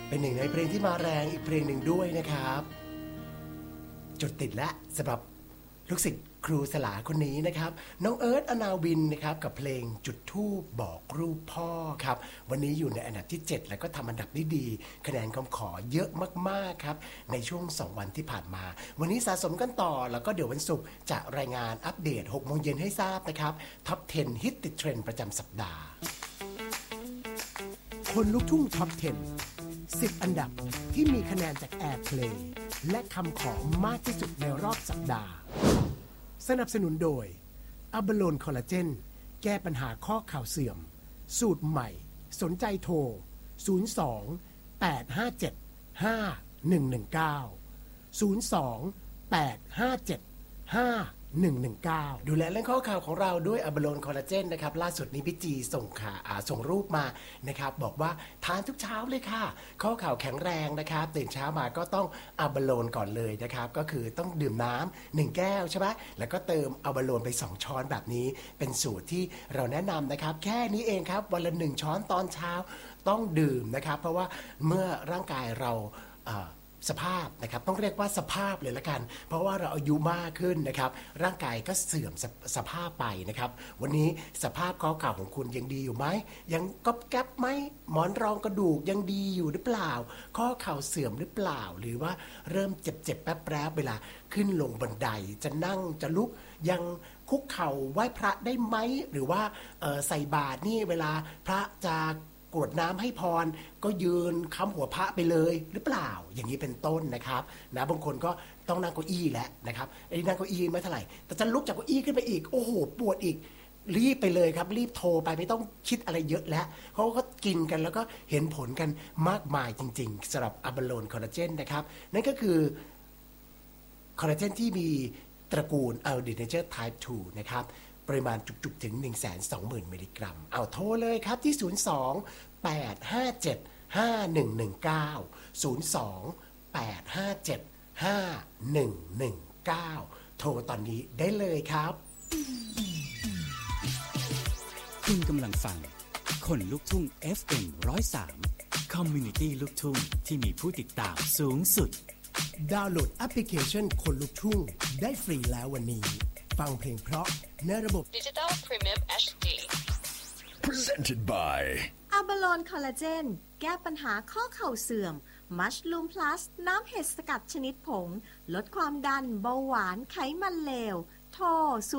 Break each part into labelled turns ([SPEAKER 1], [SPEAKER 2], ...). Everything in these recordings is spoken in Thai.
[SPEAKER 1] เป็นหนึ่งในเพลงที่มาแรงอีกเพลงหนึ่งด้วยนะครับจุดติดและสำหรับลูกศิษย์ครูสลาคนนี้นะครับน้องเอิร์ธอนาวินนะครับกับเพลงจุดธูปบอกรูปพ่อครับวันนี้อยู่ในอันดับที่7แล้วก็ทำอันดับได้ดีคะแนนคำขอเยอะมากๆครับในช่วง2วันที่ผ่านมาวันนี้สะสมกันต่อแล้วก็เดี๋ยววันศุกร์จะรายงานอัปเดต 6:00 นให้ทราบนะครับท็อป 10 ฮิตติดเทรนด์ประจำสัปดาห์คนลูกทุ่งท็อป 10 อันดับที่มีคะแนนจากแอร์เพลย์และคำขอมากที่สุดในรอบสัปดาห์สนับสนุนโดยอัลบาโลนคอลลาเจนแก้ปัญหาข้อเข่าเสื่อมสูตรใหม่สนใจโทร02 857 5119 02 857 5119ดูแลเรื่องข้อข่าวของเราด้วยอัลบาโลนคอลลาเจนนะครับล่าสุดนี้พี่จีส่งรูปมานะครับบอกว่าทานทุกเช้าเลยค่ะข้อข่าวแข็งแรงนะครับตื่นเช้ามาก็ต้องอัลบาโลนก่อนเลยนะครับก็คือต้องดื่มน้ำ1แก้วใช่ไหมแล้วก็เติมอัลบาโลนไป2ช้อนแบบนี้เป็นสูตรที่เราแนะนำนะครับแค่นี้เองครับวันละ1ช้อนตอนเช้าต้องดื่มนะครับเพราะว่าเมื่อร่างกายเราสภาพนะครับต้องเรียกว่าสภาพเลยละกันเพราะว่าเราอายุมากขึ้นนะครับร่างกายก็เสื่อมสภาพไปนะครับวันนี้สภาพข้อเข่าของคุณยังดีอยู่ไหมยังก๊อบแก๊บไหมหมอนรองกระดูกยังดีอยู่หรือเปล่าข้อเข่าเสื่อมหรือเปล่าหรือว่าเริ่มเจ็บแป๊บๆเวลาขึ้นลงบันไดจะนั่งจะลุกยังคุกเข่าไหว้พระได้ไหมหรือว่าใส่บาตรนี่เวลาพระจะกรวดน้ำให้พรก็ยืนค้ำหัวพระไปเลยหรือเปล่าอย่างนี้เป็นต้นนะครับนะบางคนก็ต้องนั่งเก้าอี้แล้วนะครับไอ้นั่งเก้าอี้ไม่เท่าไหร่แต่จะลุกจากเก้าอี้ขึ้นไปอีกโอ้โหปวดอีกรีบไปเลยครับรีบโทรไปไม่ต้องคิดอะไรเยอะแล้วเขาก็กินกันแล้วก็เห็นผลกันมากมายจริงๆสำหรับอัลบาโลนคอลลาเจนนะครับนั่นก็คือคอลลาเจนที่มีตระกูลอัลดีเนเจอร์ไทป์2นะครับปริมาณจุกๆถึง 120,000 มิลลิกรัมเอาโทรเลยครับที่02 857 5119 02 857 5119โทรตอนนี้ได้เลยครับ
[SPEAKER 2] คุณกำลังฟังคนลุกทุ่ง FM 103 Community ลูกทุ่งที่มีผู้ติดตามสูงสุด
[SPEAKER 1] ดาวน์โหลดแอปพลิเคชันคนลุกทุ่งได้ฟรีแล้ววันนี้ฟังเพลงเพราะในระบบ
[SPEAKER 3] Digital Premium HD
[SPEAKER 4] Presented by
[SPEAKER 5] อัลบาโลนคอลลาเจนแก้ปัญหาข้อเข่าเสื่อมมัชลูมพลัสน้ำเห็ดสกัดชนิดผงลดความดันเบาหวานไขมันเลวโทร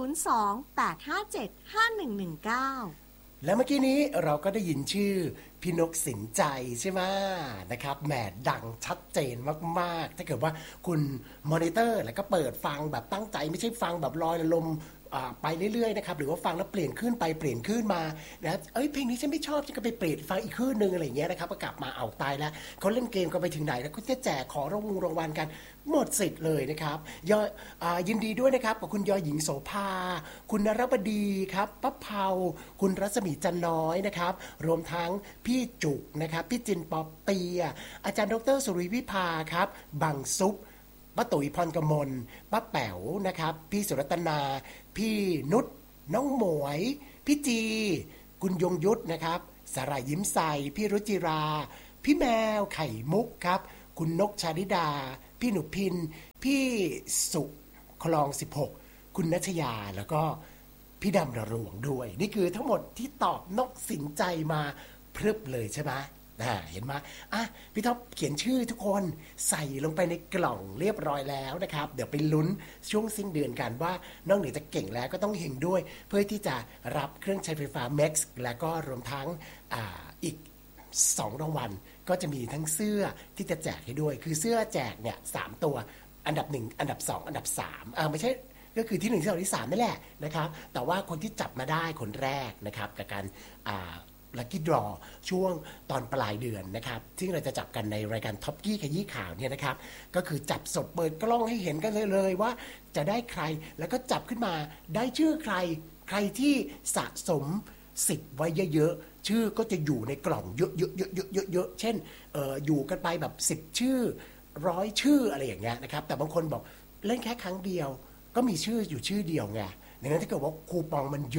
[SPEAKER 5] 02-857-5119
[SPEAKER 1] และเมื่อกี้นี้เราก็ได้ยินชื่อพี่นกสินใจใช่ไหมนะครับแหมดังชัดเจนมากๆถ้าเกิดว่าคุณมอนิเตอร์แล้วก็เปิดฟังแบบตั้งใจไม่ใช่ฟังแบบลอยลมไปเรื่อยๆนะครับหรือว่าฟังแล้วเปลี่ยนขึ้นไปเปลี่ยนขึ้นมานะเพลงนี้ฉันไม่ชอบฉันก็ไปเปลี่ยนฟังอีกขึ้นนึงอะไรอย่างเงี้ยนะครับก็กลับมาเอาตายแล้วเขาเล่นเกมกันไปถึงไหนแล้วก็จะแจกขอรางวัลกันหมดสิทธิ์เลยนะครับยินดีด้วยนะครับกับคุณยอหญิงโสภาคุณนรบดีครับป้าเผาคุณรัศมีจันน้อยนะครับรวมทั้งพี่จุกนะครับพี่จินปอเปียอาจารย์ดรสุริวิภาครับบังซุปป้าตุ๋ยพรกมลป้าแป๋วนะครับพี่สุรัตนาพี่นุชน้องหมวยพี่จีคุณยงยุทธนะครับสารายยิ้มใสพี่รุจิราพี่แมวไข่มุกครับคุณนกชาลิดาพี่หนุพินพี่สุคลอง16คุณนัชยาแล้วก็พี่ดำระรวงด้วยนี่คือทั้งหมดที่ตอบนกสินใจมาพรึบเลยใช่ไหมเห็นไหมพี่ท็อปเขียนชื่อทุกคนใส่ลงไปในกล่องเรียบร้อยแล้วนะครับเดี๋ยวไปลุ้นช่วงสิ้นเดือนกันว่านอกเหนือจากเก่งแล้วก็ต้องเฮงด้วยเพื่อที่จะรับเครื่องใช้ไฟฟ้า Max แล้วก็รวมทั้งอีก2รางวัลก็จะมีทั้งเสื้อที่จะแจกให้ด้วยคือเสื้อแจกเนี่ย3ตัวอันดับ1อันดับ2อันดับ3ไม่ใช่ก็คือที่1ที่2ที่3นั่นแหละนะครับแต่ว่าคนที่จับมาได้คนแรกนะครับกับการลัคกี้ดรอช่วงตอนปลายเดือนนะครับซึ่งเราจะจับกันในรายการท็อปกี้ขยี้ข่าวเนี่ยนะครับก็คือจับสดเปิดกล้องให้เห็นกันเลยว่าจะได้ใครแล้วก็จับขึ้นมาได้ชื่อใครที่สะสมสิทธิ์ไว้เยอะๆชื่อก็จะอยู่ในกล่องเยอะๆเช่นอยู่กันไปแบบ10ชื่อ100ชื่ออะไรอย่างเงี้ยนะครับแต่บางคนบอกเล่นแค่ครั้งเดียวก็มีชื่ออยู่ชื่อเดียวไงดังนั้นถ้าเกิดว่าคูปองมันเยอะ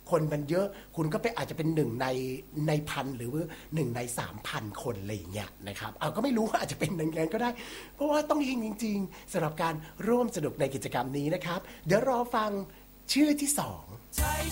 [SPEAKER 1] คนมันเยอะคุณก็ไปอาจจะเป็น1 ใน 1,000 หรือ1 ใน 3,000 คนอะไรอย่างเงี้ยนะครับก็ไม่รู้ว่าอาจจะเป็นอย่างนั้นก็ได้เพราะว่าต้องเฮงจริงๆสำหรับการร่วมสนุกในกิจกรรมนี้นะครับเดี๋ยวรอฟังชื่อที่2